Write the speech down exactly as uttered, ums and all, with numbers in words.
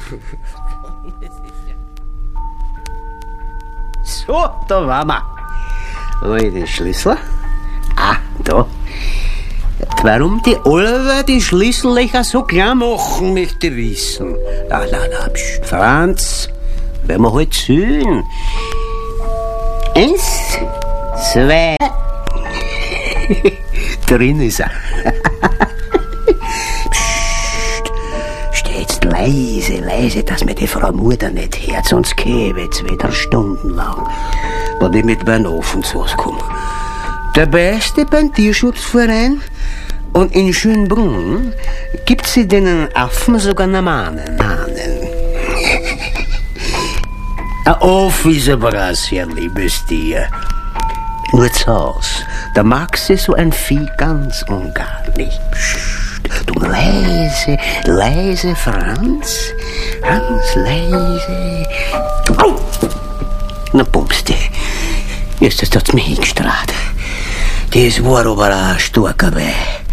So, da waren wir. Wo ist der Schlüssel? Ah, da. Warum die Oliver die Schlüssellöcher so klein machen, möchte ich wissen. Ah, na, na, pst, Franz, werden wir halt zählen. Eins, zwei. Drin ist er. Psst, steh jetzt leise, leise, dass mir die Frau Mutter nicht hört, sonst käme jetzt wieder stundenlang, wenn ich mit meinem Ofen zu Hause komme. Der Beste beim Tierschutzverein und in Schönbrunn gibt's sie den Affen sogar einen Mahnen. Mahnen. Ein Off ist aber ein sehr liebes Tier. Nur zu Hause, da mag sie so ein Vieh ganz und gar nicht. Psst, du leise, leise, Franz, ganz leise. Au! Na, pumpst die. Jetzt hat's mich hingestrahlt. Das war aber ein starker Weh.